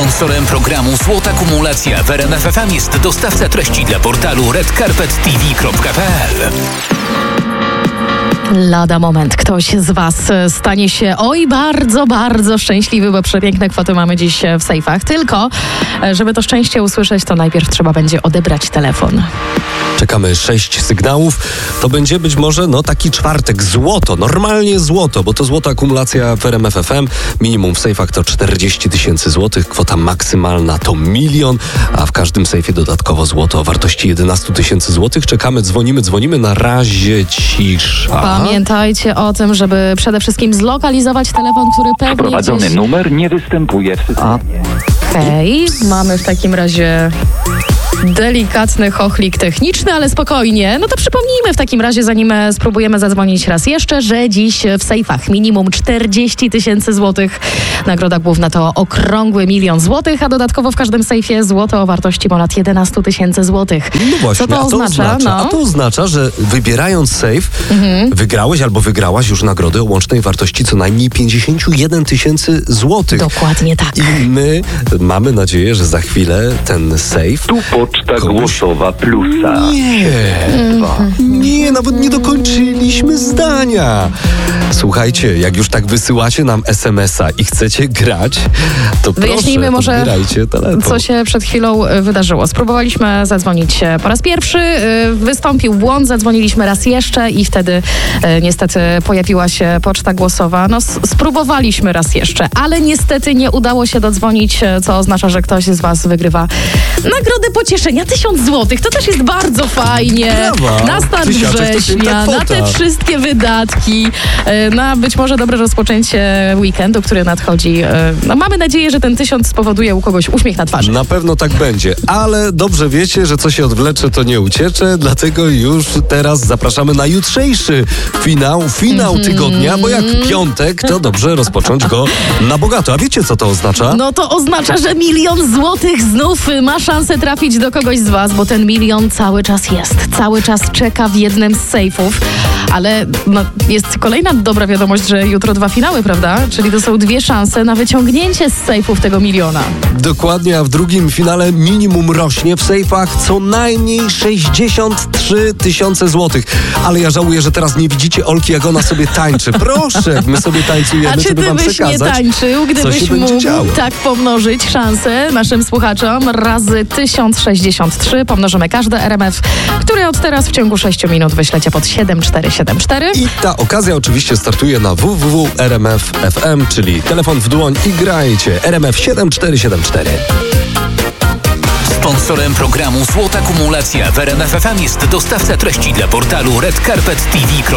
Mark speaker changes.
Speaker 1: Sponsorem programu Złota Kumulacja w RMF FM jest dostawca treści dla portalu redcarpettv.pl.
Speaker 2: Lada moment ktoś z Was stanie się bardzo, bardzo szczęśliwy, bo przepiękne kwoty mamy dziś w sejfach. Tylko, żeby to szczęście usłyszeć, to najpierw trzeba będzie odebrać telefon.
Speaker 3: Czekamy 6 sygnałów. To będzie być może taki czwartek. Złoto, normalnie złoto, bo to złota akumulacja w RMF FM. Minimum w sejfach to 40 000 złotych. Kwota maksymalna to 1 000 000, a w każdym sejfie dodatkowo złoto o wartości 11 000 złotych. Czekamy, dzwonimy. Na razie cisza.
Speaker 2: Pamiętajcie o tym, żeby przede wszystkim zlokalizować telefon, który pewnie
Speaker 4: Wprowadzony numer nie występuje w systemie.
Speaker 2: Okej, mamy w takim razie delikatny chochlik techniczny, ale spokojnie. No to przypomnijmy w takim razie, zanim spróbujemy zadzwonić raz jeszcze, że dziś w sejfach minimum 40 000 złotych. Nagroda główna to okrągły 1 000 000 złotych, a dodatkowo w każdym sejfie złoto o wartości ponad 11 000 złotych.
Speaker 3: No właśnie,
Speaker 2: Co to oznacza?
Speaker 3: A to oznacza, że wybierając sejf, wygrałeś albo wygrałaś już nagrody o łącznej wartości co najmniej 51 000 złotych.
Speaker 2: Dokładnie tak.
Speaker 3: I my mamy nadzieję, że za chwilę ten sejf...
Speaker 4: Tu poczta głosowa Plusa.
Speaker 3: Nie, nawet nie dokończyliśmy zdania. Słuchajcie, jak już tak wysyłacie nam SMS-a i chcecie grać, to
Speaker 2: wyjaśnijmy
Speaker 3: proszę,
Speaker 2: może,
Speaker 3: odbierajcie telefon.
Speaker 2: co się przed chwilą wydarzyło. Spróbowaliśmy zadzwonić po raz pierwszy, wystąpił błąd, zadzwoniliśmy raz jeszcze i wtedy niestety pojawiła się poczta głosowa. Spróbowaliśmy raz jeszcze, ale niestety nie udało się dodzwonić, co oznacza, że ktoś z Was wygrywa nagrodę pocieszenia 1000 złotych. To też jest bardzo fajnie.
Speaker 3: Brawa.
Speaker 2: Na start
Speaker 3: 1000 to piękna
Speaker 2: września,
Speaker 3: kwota.
Speaker 2: na te wszystkie wydatki, na być może dobre rozpoczęcie weekendu, który nadchodzi. Mamy nadzieję, że ten 1000 spowoduje u kogoś uśmiech na twarzy.
Speaker 3: Na pewno tak będzie, ale dobrze wiecie, że co się odwlecze, to nie uciecze, dlatego już teraz zapraszamy na jutrzejszy finał tygodnia, bo jak piątek, to dobrze rozpocząć go na bogato. A wiecie, co to oznacza?
Speaker 2: No to oznacza, że 1 000 000 złotych znów ma szansę trafić do kogoś z Was, bo ten 1 000 000 cały czas jest. Cały czas czeka w jednym z sejfów. Ale jest kolejna dobra wiadomość, że jutro 2 finały, prawda? Czyli to są 2 szanse na wyciągnięcie z sejfów tego 1 000 000.
Speaker 3: Dokładnie, a w drugim finale minimum rośnie w sejfach co najmniej 63 000 złotych. Ale ja żałuję, że teraz nie widzicie Olki, jak ona sobie tańczy. Proszę, jak my sobie tańcujemy,
Speaker 2: A czy
Speaker 3: żeby
Speaker 2: ty
Speaker 3: wam
Speaker 2: byś
Speaker 3: przekazać,
Speaker 2: nie tańczył,
Speaker 3: co
Speaker 2: gdybyś
Speaker 3: się będzie
Speaker 2: mógł
Speaker 3: działo.
Speaker 2: tak pomnożyć szansę naszym słuchaczom razy 1063? Pomnożymy każde RMF, które od teraz w ciągu 6 minut wyślecie pod 7474.
Speaker 3: I ta okazja oczywiście startuje na www.rmf.fm, czyli telefon w dłoń i grajcie. RMF 7474.
Speaker 1: Sponsorem programu Złota Kumulacja w RMF FM jest dostawca treści dla portalu redcarpettv.pl.